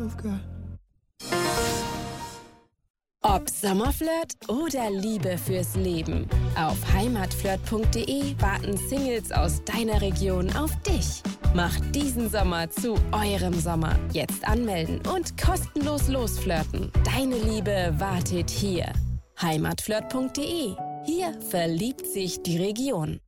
I've got. Ob Sommerflirt oder Liebe fürs Leben. Auf heimatflirt.de warten Singles aus deiner Region auf dich. Macht diesen Sommer zu eurem Sommer. Jetzt anmelden und kostenlos losflirten. Deine Liebe wartet hier. heimatflirt.de. Hier verliebt sich die Region.